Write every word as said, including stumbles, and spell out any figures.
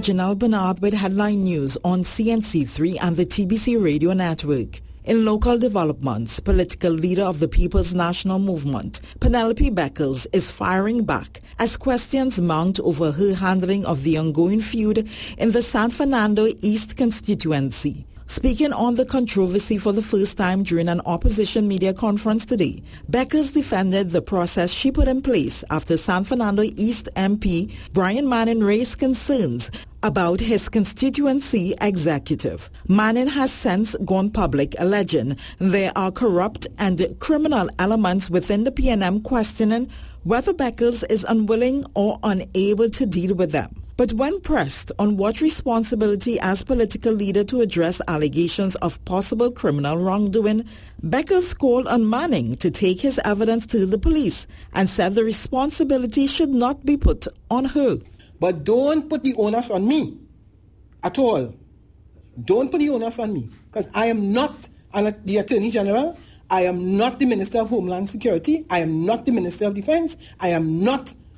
Janelle Bernard with Headline News on C N C three and the T B C Radio Network. In local developments, political leader of the People's National Movement, Penelope Beckles, is firing back as questions mount over her handling of the ongoing feud in the San Fernando East constituency. Speaking on the controversy for the first time during an opposition media conference today, Beckles defended the process she put in place after San Fernando East M P Brian Manning raised concerns about his constituency executive. Manning has since gone public alleging there are corrupt and criminal elements within the P N M, questioning whether Beckles is unwilling or unable to deal with them. But when pressed on what responsibility as political leader to address allegations of possible criminal wrongdoing, Beckles called on Manning to take his evidence to the police and said the responsibility should not be put on her. But don't put the onus on me at all. Don't put the onus on me, because I am not the Attorney General. I am not the Minister of Homeland Security. I am not the Minister of Defense. I am not